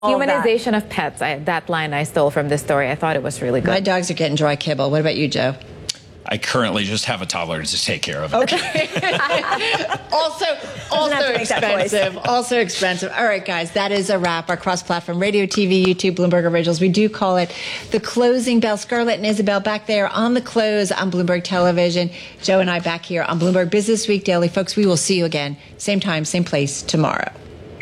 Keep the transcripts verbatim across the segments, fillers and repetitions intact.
Humanization of pets. I, that line I stole from this story. I thought it was really good. My dogs are getting dry kibble. What about you, Joe? I currently just have a toddler to take care of. Okay. also, also expensive. Also expensive. All right, guys, that is a wrap. Our cross-platform radio, T V, YouTube, Bloomberg Originals. We do call it the closing bell. Scarlett and Isabel back there on the close on Bloomberg Television. Joe and I back here on Bloomberg Business Week Daily. Folks, we will see you again, same time, same place tomorrow.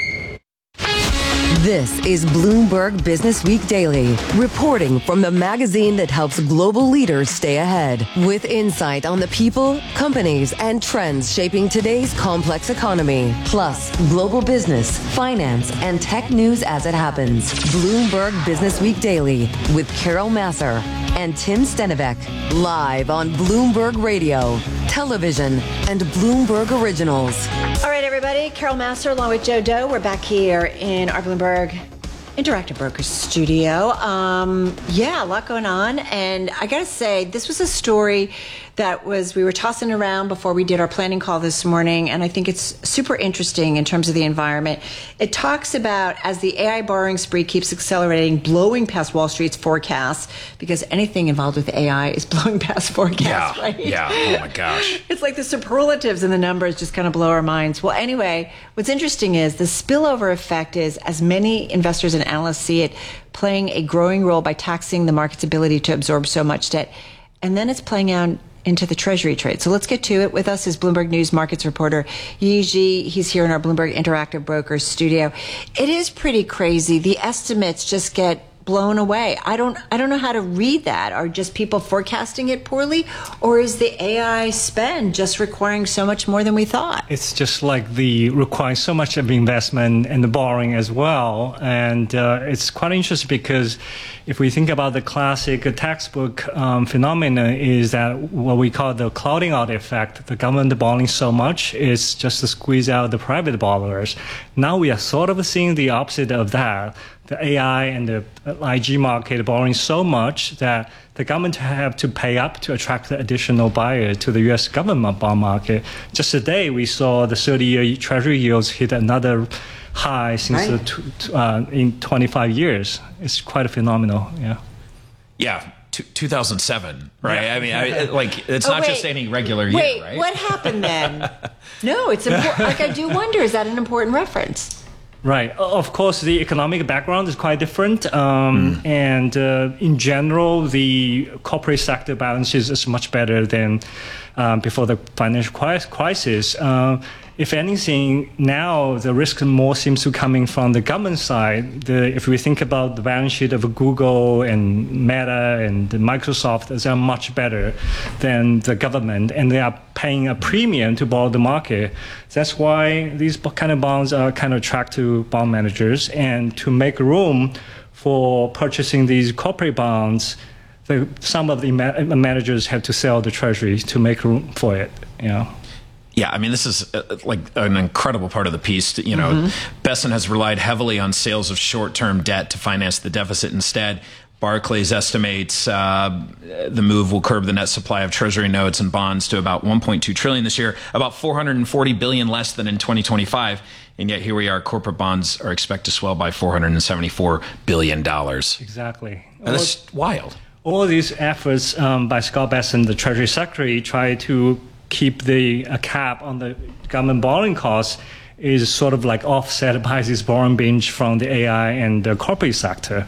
This is Bloomberg Business Week Daily, reporting from the magazine that helps global leaders stay ahead, with insight on the people, companies, and trends shaping today's complex economy, plus global business, finance, and tech news as it happens. Bloomberg Business Week Daily with Carol Massar and Tim Stenivek, live on Bloomberg Radio, television, and Bloomberg Originals. All right, everybody. Carol Massar along with Joe Doe. We're back here in our Bloomberg Interactive Brokers studio. Um, yeah, a lot going on. And I got to say, this was a story that was, we were tossing around before we did our planning call this morning. And I think it's super interesting in terms of the environment. It talks about as the A I borrowing spree keeps accelerating, blowing past Wall Street's forecasts, because anything involved with A I is blowing past forecasts, yeah, right? Yeah. Oh my gosh. It's like the superlatives and the numbers just kind of blow our minds. Well, anyway, what's interesting is the spillover effect is, as many investors and analysts see it, playing a growing role by taxing the market's ability to absorb so much debt. And then it's playing out into the Treasury trade. So let's get to it. With us is Bloomberg News markets reporter Yi Ji. He's here in our Bloomberg Interactive Brokers studio. It is pretty crazy. The estimates just get blown away. I don't I don't know how to read that. Are just people forecasting it poorly, or is the A I spend just requiring so much more than we thought? It's just like the requires so much of investment and the borrowing as well. And uh, it's quite interesting because if we think about the classic textbook um, phenomenon, is that what we call the clouding out effect. The government borrowing so much is just to squeeze out the private borrowers. Now we are sort of seeing the opposite of that. The A I and the I G market borrowing so much that the government have to pay up to attract the additional buyers to the U S government bond market. Just today, we saw the thirty-year Treasury yields hit another high since right. the, uh, in twenty-five years. It's quite phenomenal. Yeah. Yeah. two thousand seven, right? Yeah. I mean, I, like it's oh, not wait. just any regular year, wait, right? What happened then? No, it's important. Like, I do wonder, is that an important reference? Right. Of course, the economic background is quite different. Um, mm. And uh, in general, the corporate sector balance is, is much better than um, before the financial crisis. Uh, if anything, now the risk more seems to coming from the government side. The, if we think about the balance sheet of Google and Meta and Microsoft, they are much better than the government, and they are paying a premium to borrow the market. That's why these kind of bonds are kind of attract to bond managers, and to make room for purchasing these corporate bonds, the, some of the ma- managers have to sell the treasury to make room for it. You know. Yeah, I mean, this is uh, like an incredible part of the piece. You know, mm-hmm. Besson has relied heavily on sales of short-term debt to finance the deficit instead. Barclays estimates uh, the move will curb the net supply of Treasury notes and bonds to about one point two trillion dollars this year, about four hundred forty billion dollars less than in twenty twenty-five. And yet here we are, corporate bonds are expected to swell by four hundred seventy-four billion dollars. Exactly. And that's wild. All these efforts um, by Scott Besson, the Treasury Secretary, try to keep the a cap on the government borrowing costs is sort of like offset by this borrowing binge from the A I and the corporate sector.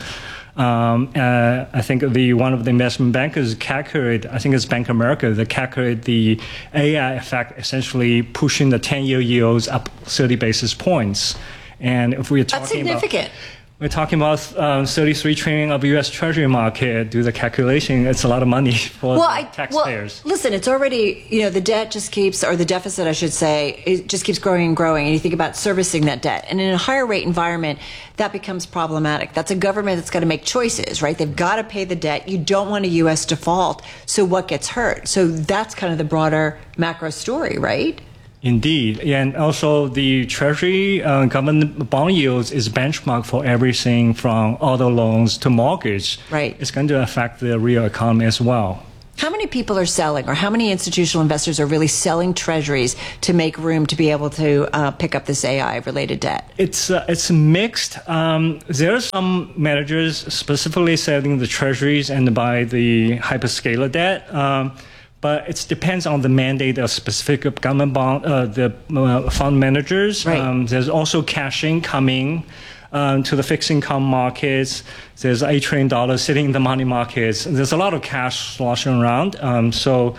Um, uh, I think the one of the investment bankers calculated, I think it's Bank of America, that calculated the A I effect essentially pushing the ten-year yields up thirty basis points. And if we're talking That's significant. about... We're talking about um, thirty-three trillion of U S Treasury market. Do the calculation. It's a lot of money for well, the I, taxpayers. Well, listen, it's already, you know, the debt just keeps, or the deficit, I should say, it just keeps growing and growing. And you think about servicing that debt. And in a higher rate environment, that becomes problematic. That's a government that's got to make choices, right? They've got to pay the debt. You don't want a U S default. So what gets hurt? So that's kind of the broader macro story, right? Indeed. And also the Treasury uh, government bond yields is benchmark for everything from auto loans to mortgage. Right. It's going to affect the real economy as well. How many people are selling, or how many institutional investors are really selling treasuries to make room to be able to uh, pick up this A I-related debt? It's uh, it's mixed. Um, there are some managers specifically selling the treasuries and buy the hyperscaler debt. Um, But it depends on the mandate of specific government bond, uh, the uh, fund managers. Right. Um, there's also cashing coming um, to the fixed income markets. There's eight trillion dollars sitting in the money markets. There's a lot of cash sloshing around. Um, so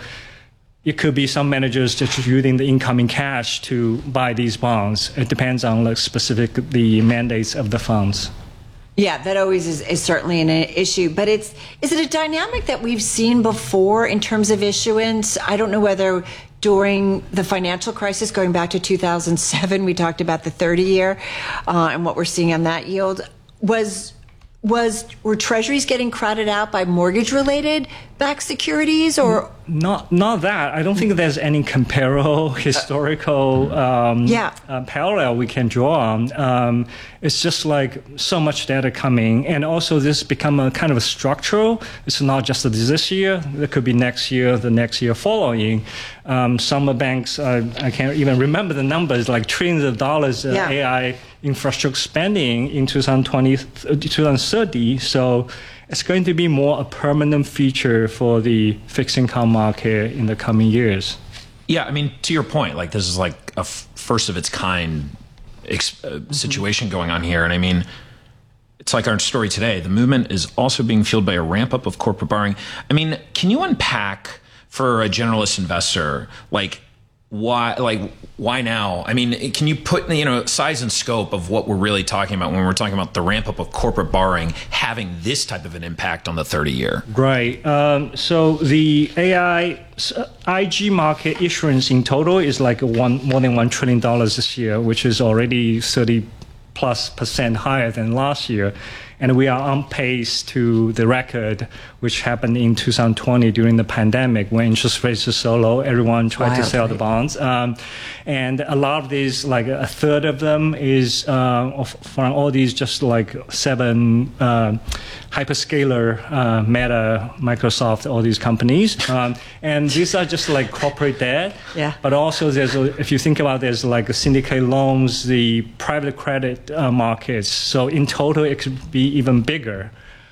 it could be some managers just using the incoming cash to buy these bonds. It depends on the specific the mandates of the funds. Yeah, that always is, is certainly an issue. But it's is it a dynamic that we've seen before in terms of issuance? I don't know whether during the financial crisis, going back to two thousand seven, we talked about the thirty-year uh, and what we're seeing on that yield. Was was were treasuries getting crowded out by mortgage-related backed securities, or not? Not that. I don't think there's any comparable historical um, yeah. uh, parallel we can draw on. Um, it's just like so much data coming, and also this become a kind of a structural. It's not just this year. It could be next year, the next year following. Um, some banks, uh, I can't even remember the numbers, like trillions of dollars uh, yeah. A I infrastructure spending in twenty twenty, twenty thirty. So it's going to be more a permanent feature for the fixed income market in the coming years. Yeah, I mean, to your point, like this is like a f- first of its kind ex- uh, situation going on here. And I mean, it's like our story today. The movement is also being fueled by a ramp up of corporate borrowing. I mean, can you unpack for a generalist investor, like, why, like, why now? I mean, can you put, you know, size and scope of what we're really talking about when we're talking about the ramp up of corporate borrowing having this type of an impact on the thirty year? Right. Um, so the A I I G market issuance in total is like one more than one trillion dollars this year, which is already thirty plus percent higher than last year. And we are on pace to the record, which happened in two thousand twenty during the pandemic when interest rates were so low, everyone tried Wild, to sell right? the bonds. Um, and a lot of these, like a third of them is uh, of, from all these just like seven uh, hyperscaler, uh, Meta, Microsoft, all these companies. Um, and these are just like corporate debt. Yeah. But also there's, a, if you think about it, there's like a syndicate loans, the private credit uh, markets. So in total, it could be even bigger.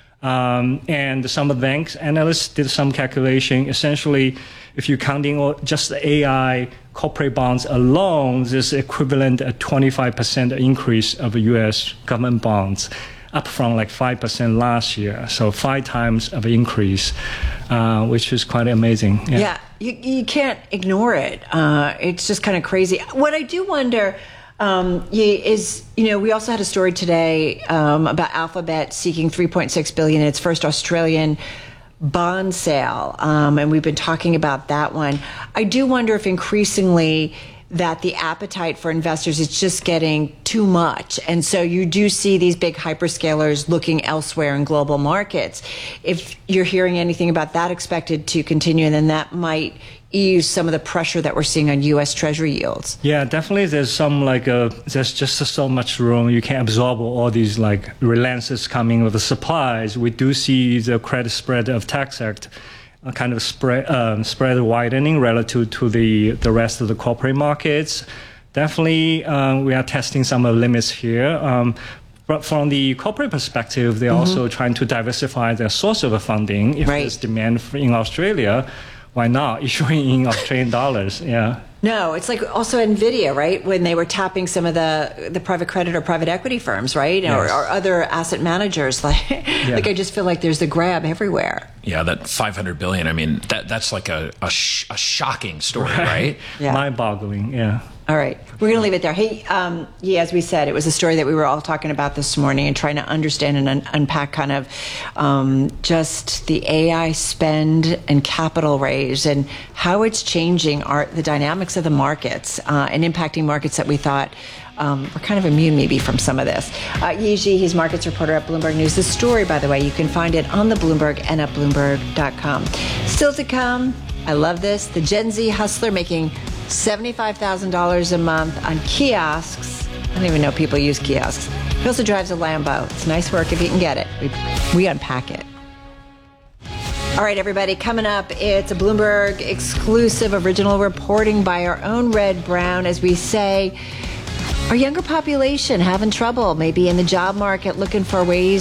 Um, and some of the banks analysts did some calculation. Essentially, if you're counting all, just the A I corporate bonds alone, this is equivalent to a twenty-five percent increase of U S government bonds, up from like five percent last year. So five times of increase, uh, which is quite amazing. Yeah, yeah you, you can't ignore it. Uh, it's just kind of crazy. What I do wonder um, is, you know, we also had a story today um, about Alphabet seeking three point six billion dollars in its first Australian bond sale, um, and we've been talking about that one. I do wonder if increasingly that the appetite for investors is just getting too much. And so you do see these big hyperscalers looking elsewhere in global markets. If you're hearing anything about that expected to continue, then that might ease some of the pressure that we're seeing on U S Treasury yields. Yeah, definitely. There's some like uh, there's just so much room. You can absorb all these like relances coming with the supplies. We do see the credit spread of Tax Act a kind of spread um, spread widening relative to the the rest of the corporate markets. Definitely, um, we are testing some of the limits here. Um, but from the corporate perspective, they're mm-hmm. also trying to diversify their source of funding. If right. there's demand for, in Australia, why not issuing in Australian dollars? Yeah. No, it's like also NVIDIA, right? When they were tapping some of the the private credit or private equity firms, right? Yes. Or, or other asset managers. Like, yeah. like I just feel like there's the grab everywhere. Yeah, that five hundred billion. I mean, that that's like a a, sh- a shocking story, right? right? Yeah. Mind-boggling. Yeah. All right, we're going to leave it there. Hey, um, yeah, as we said, it was a story that we were all talking about this morning and trying to understand and un- unpack kind of um, just the A I spend and capital raise and how it's changing our, the dynamics of the markets uh, and impacting markets that we thought um, were kind of immune maybe from some of this. Uh, Yi Zhi, he's markets reporter at Bloomberg News. The story, by the way, you can find it on the Bloomberg and at Bloomberg dot com. Still to come, I love this, the Gen Z hustler making seventy-five thousand dollars a month on kiosks. I don't even know people use kiosks. He also drives a Lambo. It's nice work if you can get it. We, we unpack it. All right, everybody, coming up, it's a Bloomberg exclusive original reporting by our own Red Brown as we say, our younger population having trouble maybe in the job market looking for ways